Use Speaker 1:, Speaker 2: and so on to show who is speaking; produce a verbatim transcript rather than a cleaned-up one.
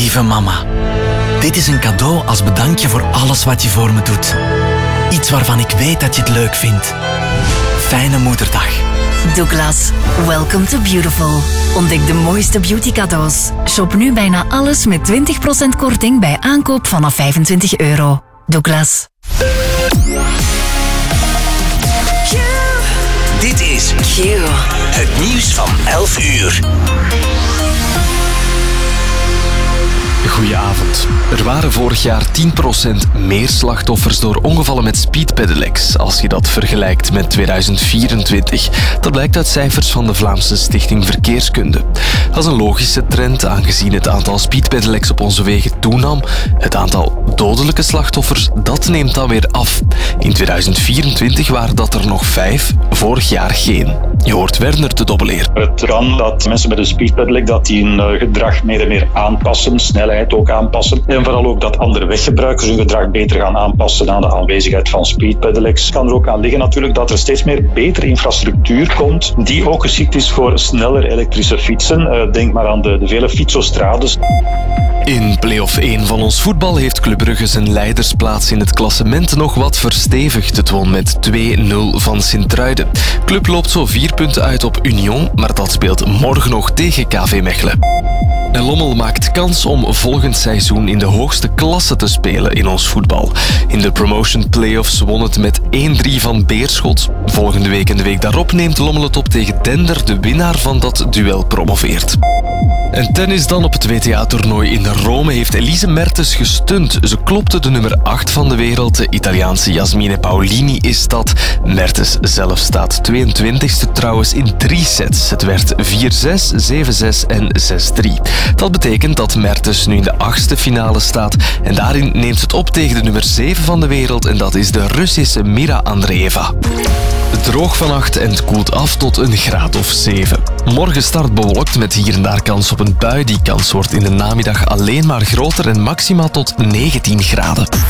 Speaker 1: Lieve mama, dit is een cadeau als bedankje voor alles wat je voor me doet. Iets waarvan ik weet dat je het leuk vindt. Fijne moederdag.
Speaker 2: Douglas, welcome to beautiful. Ontdek de mooiste beauty cadeaus. Shop nu bijna alles met twintig procent korting bij aankoop vanaf vijfentwintig euro. Douglas.
Speaker 3: Dit is Q. Het nieuws van elf uur.
Speaker 4: Goedenavond. Er waren vorig jaar tien procent meer slachtoffers door ongevallen met speedpedelecs als je dat vergelijkt met tweeduizend vierentwintig. Dat blijkt uit cijfers van de Vlaamse Stichting Verkeerskunde. Dat is een logische trend aangezien het aantal speedpedelecs op onze wegen toenam. Het aantal dodelijke slachtoffers, dat neemt dan weer af. In tweeduizend vierentwintig waren dat er nog vijf, vorig jaar geen. Je hoort Werner de Dobbeleer.
Speaker 5: Het kan dat mensen met een speedpedelec dat die hun gedrag meer en meer aanpassen, snelheid ook aanpassen. En vooral ook dat andere weggebruikers hun gedrag beter gaan aanpassen aan de aanwezigheid van speedpedelecs. Het kan er ook aan liggen natuurlijk dat er steeds meer betere infrastructuur komt die ook geschikt is voor sneller elektrische fietsen. Denk maar aan de, de vele fietsostrades.
Speaker 4: In play-off één van ons voetbal heeft Club Brugge zijn leidersplaats in het klassement nog wat verstevigd. Het won met twee nul van Sint-Truiden. Club loopt zo vier punten uit op Union, maar dat speelt morgen nog tegen K V Mechelen. En Lommel maakt kans om volgend seizoen in de hoogste klasse te spelen in ons voetbal. In de promotion playoffs won het met één drie van Beerschot. Volgende week en de week daarop neemt Lommel het op tegen Dender. De winnaar van dat duel promoveert. En tennis dan. Op het W T A-toernooi in Rome heeft Elise Mertens gestunt. Ze klopte de nummer acht van de wereld. De Italiaanse Jasmine Paolini is dat. Mertens zelf staat tweeëntwintigste trouwens in drie sets. Het werd vier zes, zeven zes en zes drie. Dat betekent dat Mertens nu in de achtste finale staat. En daarin neemt het op tegen de nummer zeven van de wereld. En dat is de Russische Mira Andreeva. Droog vannacht en het koelt af tot een graad of zeven. Morgen start bewolkt met hier en daar kans op een bui. Die kans wordt in de namiddag alleen maar groter en maximaal tot negentien graden.